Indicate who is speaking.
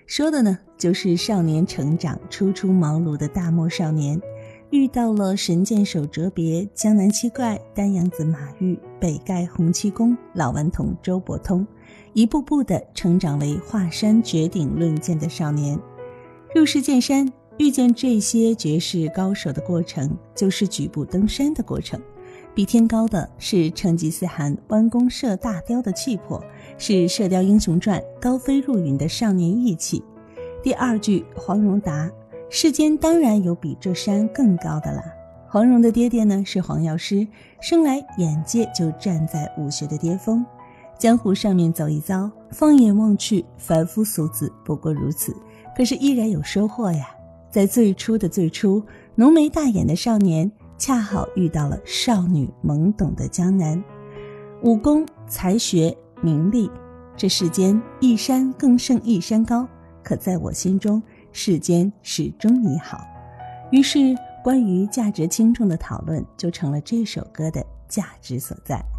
Speaker 1: 说的呢就是少年成长初出茅庐的大漠少年，遇到了神箭手哲别、江南七怪、丹阳子马玉、北丐洪七公、老顽童周伯通，一步步地成长为华山绝顶论剑的少年。入世剑山，遇见这些绝世高手的过程，就是举步登山的过程。比天高的是成吉思汗弯弓射大雕的气魄，是《射雕英雄传》高飞入云的少年义气。第二句黄蓉答：世间当然有比这山更高的啦。黄蓉的爹爹呢是黄药师，生来眼界就站在武学的巅峰，江湖上面走一遭，放眼望去，凡夫俗子不过如此，可是依然有收获呀。在最初的最初，浓眉大眼的少年恰好遇到了少女懵懂的江南。武功、才学、名利，这世间一山更胜一山高，可在我心中，世间始终你好。于是关于价值轻重的讨论就成了这首歌的价值所在。